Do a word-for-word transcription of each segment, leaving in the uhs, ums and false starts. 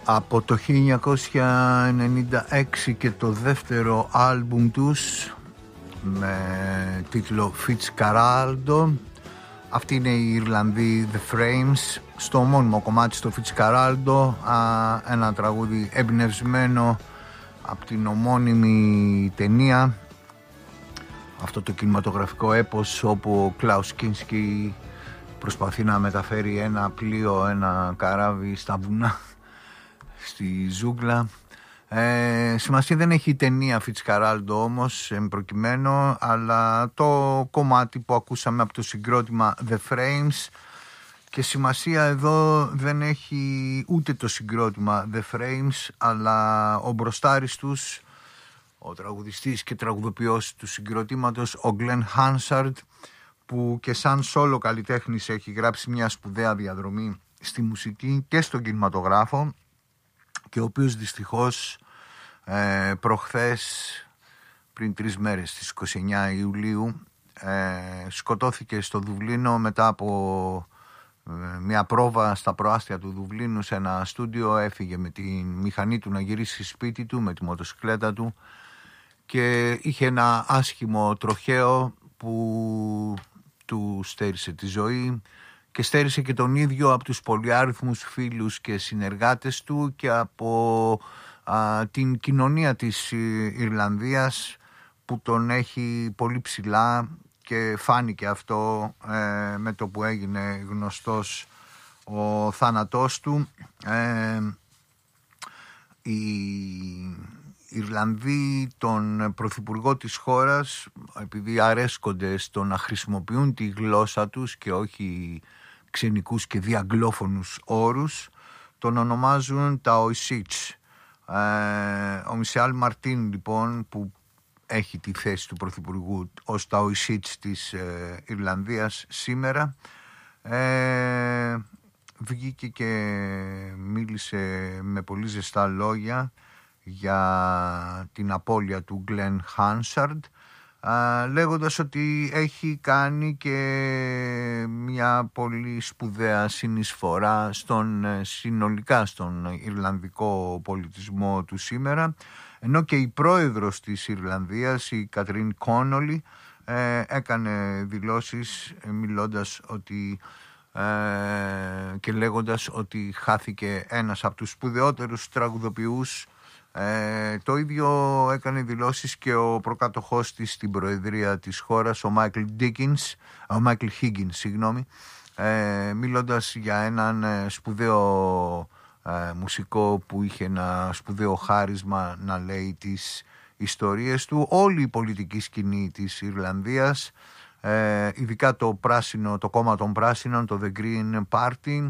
Από το χίλια εννιακόσια ενενήντα έξι και το δεύτερο άλμπουμ τους με τίτλο Fitzcarraldo. Αυτή είναι η Ιρλανδοί The Frames. Στο μόνιμο κομμάτι στο Fitzcarraldo, ένα τραγούδι εμπνευσμένο από την ομώνυμη ταινία, αυτό το κινηματογραφικό έπος όπου ο Κλάους Κίνσκι προσπαθεί να μεταφέρει ένα πλοίο, ένα καράβι στα βουνά, στη ζούγκλα. Ε, σημασία δεν έχει η ταινία Fitzcarraldo όμως προκειμένου, αλλά το κομμάτι που ακούσαμε από το συγκρότημα The Frames. Και σημασία εδώ δεν έχει ούτε το συγκρότημα The Frames, αλλά ο μπροστάρης τους, ο τραγουδιστής και τραγουδοποιός του συγκροτήματος, ο Glenn Hansard, που και σαν σόλο καλλιτέχνης έχει γράψει μια σπουδαία διαδρομή στη μουσική και στον κινηματογράφο, και ο οποίος δυστυχώς ε, προχθές, πριν τρεις μέρες, στις είκοσι εννέα Ιουλίου, ε, σκοτώθηκε στο Δουβλίνο μετά από ε, μια πρόβα στα προάστια του Δουβλίνου σε ένα στούντιο. Έφυγε με τη μηχανή του να γυρίσει σπίτι του με τη μοτοσυκλέτα του και είχε ένα άσχημο τροχαίο που του στέρισε τη ζωή και στέρισε και τον ίδιο από τους πολυάριθμους φίλους και συνεργάτες του και από α, την κοινωνία της Ιρλανδίας που τον έχει πολύ ψηλά, και φάνηκε αυτό ε, με το που έγινε γνωστός ο θάνατός του. Ε, οι Ιρλανδοί τον πρωθυπουργό της χώρας, επειδή αρέσκονται στο να χρησιμοποιούν τη γλώσσα τους και όχι ξενικούς και διαγγλόφωνους όρους, τον ονομάζουν Ταοϊσίτς. Ε, ο Μισελ Μαρτίν λοιπόν, που έχει τη θέση του πρωθυπουργού ως Ταοϊσίτς της ε, Ιρλανδίας σήμερα, ε, βγήκε και μίλησε με πολύ ζεστά λόγια για την απώλεια του Glenn Hansard, α, λέγοντας ότι έχει κάνει και μια πολύ σπουδαία συνεισφορά στον, συνολικά στον Ιρλανδικό πολιτισμό του σήμερα, ενώ και η πρόεδρος της Ιρλανδίας, η Κατρίν Κόνολι, ε, έκανε δηλώσεις ε, μιλώντας ότι ε, και λέγοντας ότι χάθηκε ένας από τους σπουδαιότερους τραγουδοποιούς. Ε, το ίδιο έκανε δηλώσεις και ο προκάτοχός της στην προεδρία της χώρας, ο Μάικλ Ντίκινς, ο Μάικλ Χίγκινς, συγγνώμη, ε, μιλώντας για έναν ε, σπουδαίο ε, μουσικό που είχε ένα σπουδαίο χάρισμα να λέει τις ιστορίες του. Όλη η πολιτική σκηνή της Ιρλανδίας, ε, ειδικά το πράσινο, το κόμμα των πράσινων, το The Green Party,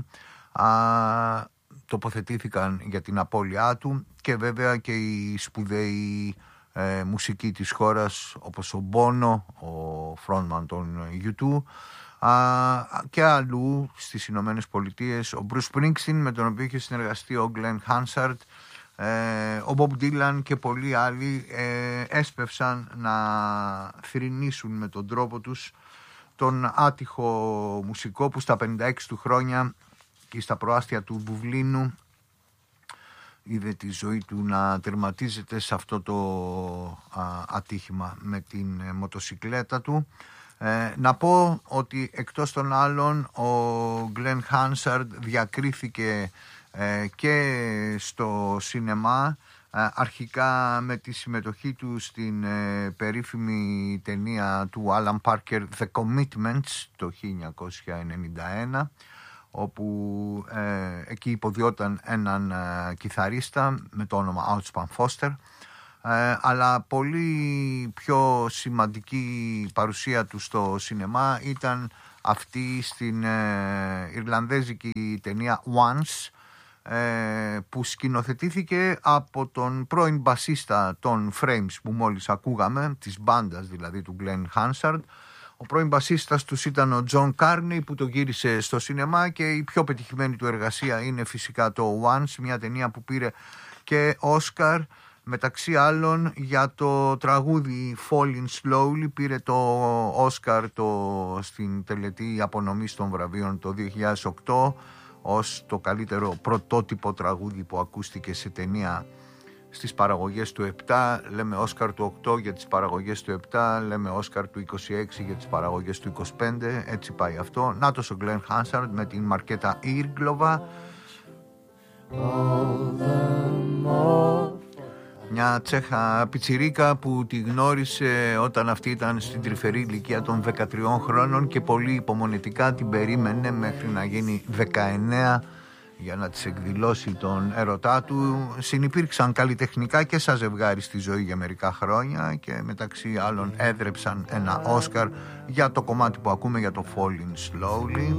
α, τοποθετήθηκαν για την απώλειά του, και βέβαια και οι σπουδαίοι ε, μουσικοί της χώρας όπως ο Μπόνο, ο frontman των γιου τού, α, και αλλού στις Ηνωμένες Πολιτείες, ο Bruce Springsteen, με τον οποίο είχε συνεργαστεί ο Glenn Hansard, ε, ο Bob Dylan και πολλοί άλλοι ε, έσπευσαν να θρηνήσουν με τον τρόπο τους τον άτυχο μουσικό που στα πενήντα έξι του χρόνια και στα προάστια του Δουβλίνου είδε τη ζωή του να τερματίζεται σε αυτό το α, ατύχημα με την ε, μοτοσικλέτα του. Ε, να πω ότι εκτός των άλλων ο Glenn Hansard διακρίθηκε ε, και στο σινεμά, ε, αρχικά με τη συμμετοχή του στην ε, περίφημη ταινία του Alan Parker The Commitments το χίλια εννιακόσια ενενήντα ένα, όπου ε, εκεί υποδιόταν έναν ε, κιθαρίστα με το όνομα Outspan Foster, ε, αλλά πολύ πιο σημαντική παρουσία του στο σινεμά ήταν αυτή στην ε, ιρλανδέζικη ταινία Once, ε, που σκηνοθετήθηκε από τον πρώην μπασίστα των Frames που μόλις ακούγαμε, της μπάντας δηλαδή του Glenn Hansard. Ο πρώην μπασίστας τους ήταν ο Τζον Κάρνι, που το γύρισε στο σινεμά, και η πιο πετυχημένη του εργασία είναι φυσικά το Once, μια ταινία που πήρε και Όσκαρ, μεταξύ άλλων για το τραγούδι Falling Slowly. Πήρε το Όσκαρ το, στην τελετή απονομής των βραβείων το δύο χιλιάδες οκτώ. ως το καλύτερο πρωτότυπο τραγούδι που ακούστηκε σε ταινία στις παραγωγές του επτά, λέμε Όσκαρ του οκτώ για τις παραγωγές του επτά, λέμε Όσκαρ του είκοσι έξι για τις παραγωγές του είκοσι πέντε, έτσι πάει αυτό. Νάτος ο Glenn Hansard με την Μαρκέτα Ήργκλοβα, μια Τσέχα πιτσιρίκα που τη γνώρισε όταν αυτή ήταν στην τρυφερή ηλικία των δεκατριών χρόνων και πολύ υπομονετικά την περίμενε μέχρι να γίνει δεκαεννέα για να της εκδηλώσει τον έρωτά του. Συνυπήρξαν καλλιτεχνικά και σαν ζευγάρι στη ζωή για μερικά χρόνια και μεταξύ άλλων έδρεψαν ένα Όσκαρ για το κομμάτι που ακούμε, για το Falling Slowly.